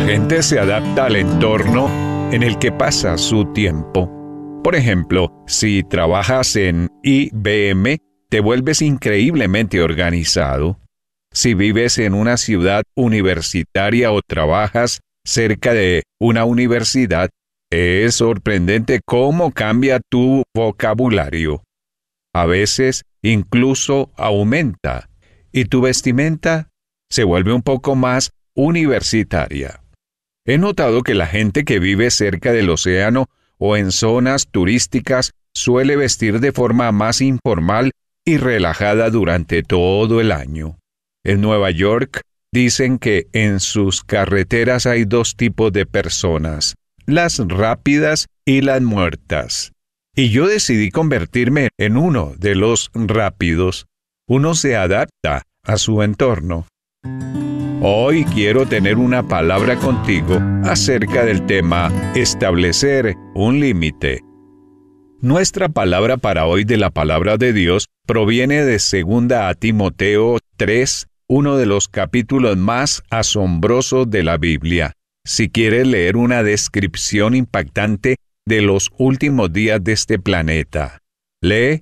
gente se adapta al entorno en el que pasa su tiempo. Por ejemplo, si trabajas en IBM, te vuelves increíblemente organizado. Si vives en una ciudad universitaria o trabajas cerca de una universidad, es sorprendente cómo cambia tu vocabulario. A veces incluso aumenta, y tu vestimenta se vuelve un poco más universitaria. He notado que la gente que vive cerca del océano o en zonas turísticas suele vestir de forma más informal y relajada durante todo el año. En Nueva York dicen que en sus carreteras hay dos tipos de personas, las rápidas y las muertas. Y yo decidí convertirme en uno de los rápidos. Uno se adapta a su entorno. Hoy quiero tener una palabra contigo acerca del tema establecer un límite. Nuestra palabra para hoy de la palabra de Dios proviene de 2 Timoteo 3, uno de los capítulos más asombrosos de la Biblia. Si quieres leer una descripción impactante de los últimos días de este planeta, lee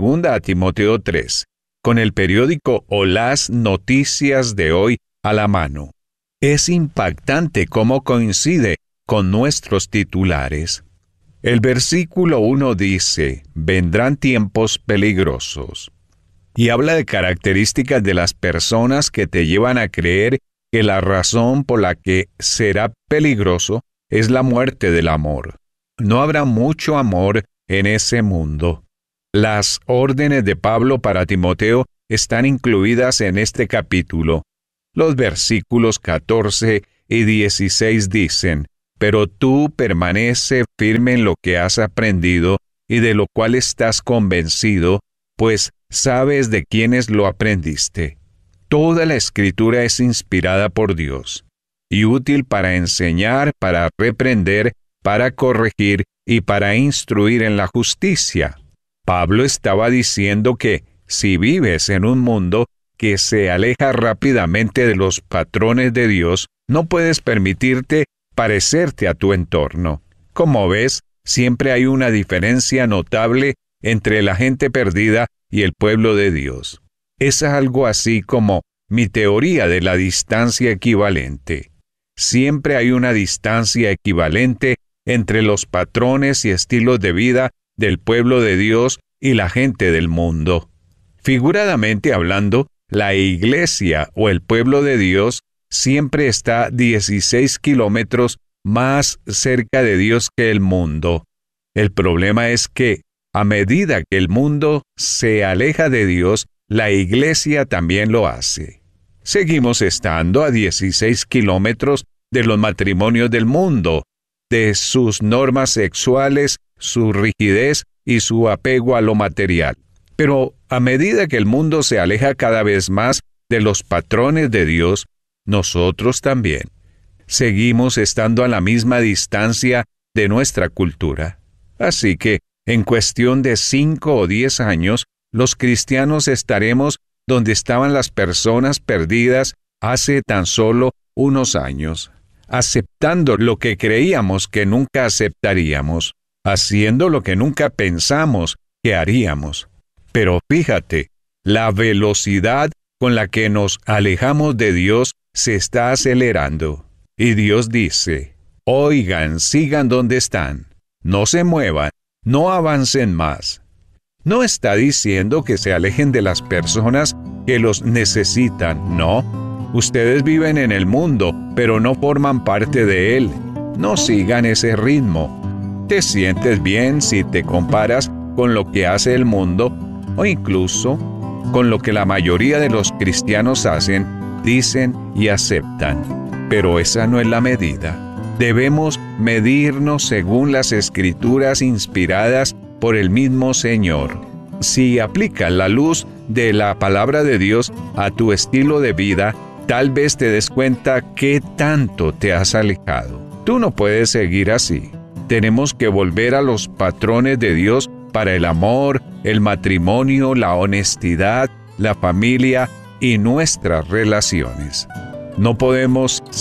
2 Timoteo 3, con el periódico o las noticias de hoy a la mano. Es impactante cómo coincide con nuestros titulares. El versículo 1 dice, vendrán tiempos peligrosos. Y habla de características de las personas que te llevan a creer que la razón por la que será peligroso es la muerte del amor. No habrá mucho amor en ese mundo. Las órdenes de Pablo para Timoteo están incluidas en este capítulo. Los versículos 14 y 16 dicen, pero tú permanece firme en lo que has aprendido y de lo cual estás convencido, pues sabes de quiénes lo aprendiste. Toda la Escritura es inspirada por Dios y útil para enseñar, para reprender, para corregir y para instruir en la justicia. Pablo estaba diciendo que si vives en un mundo que se aleja rápidamente de los patrones de Dios, no puedes permitirte parecerte a tu entorno. Como ves, siempre hay una diferencia notable entre la gente perdida y el pueblo de Dios. Es algo así como mi teoría de la distancia equivalente. Siempre hay una distancia equivalente entre los patrones y estilos de vida del pueblo de Dios y la gente del mundo. Figuradamente hablando, la iglesia o el pueblo de Dios siempre está 16 kilómetros más cerca de Dios que el mundo. El problema es que, a medida que el mundo se aleja de Dios, la iglesia también lo hace. Seguimos estando a 16 kilómetros de los matrimonios del mundo, de sus normas sexuales, su rigidez y su apego a lo material. Pero a medida que el mundo se aleja cada vez más de los patrones de Dios, nosotros también seguimos estando a la misma distancia de nuestra cultura. Así que, en cuestión de 5 o 10 años, los cristianos estaremos donde estaban las personas perdidas hace tan solo unos años, aceptando lo que creíamos que nunca aceptaríamos, haciendo lo que nunca pensamos que haríamos. Pero fíjate, la velocidad con la que nos alejamos de Dios se está acelerando. Y Dios dice, oigan, sigan donde están, no se muevan, no avancen más. No está diciendo que se alejen de las personas que los necesitan, no. Ustedes viven en el mundo, pero no forman parte de él. No sigan ese ritmo. ¿Te sientes bien si te comparas con lo que hace el mundo o incluso con lo que la mayoría de los cristianos hacen, dicen y aceptan? Pero esa no es la medida. Debemos medirnos según las Escrituras inspiradas por el mismo Señor. Si aplicas la luz de la palabra de Dios a tu estilo de vida, tal vez te des cuenta qué tanto te has alejado. Tú no puedes seguir así. Tenemos que volver a los patrones de Dios para el amor, el matrimonio, la honestidad, la familia y nuestras relaciones. No podemos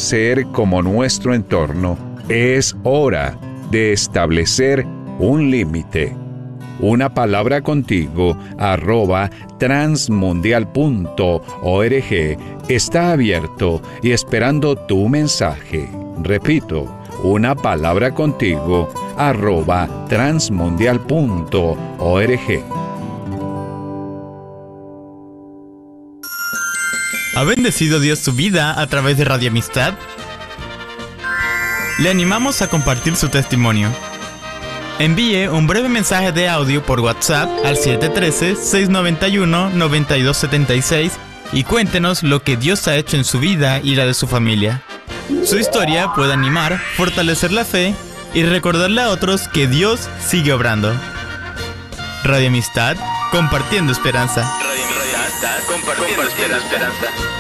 ser como nuestro entorno, es hora de establecer un límite. Una palabra contigo @transmundial.org está abierto y esperando tu mensaje. Repito, una palabra contigo @transmundial.org. ¿Ha bendecido Dios su vida a través de Radio Amistad? Le animamos a compartir su testimonio. Envíe un breve mensaje de audio por WhatsApp al 713-691-9276 y cuéntenos lo que Dios ha hecho en su vida y la de su familia. Su historia puede animar, fortalecer la fe y recordarle a otros que Dios sigue obrando. Radio Amistad, compartiendo esperanza. Radio Amistad, compartiendo esperanza.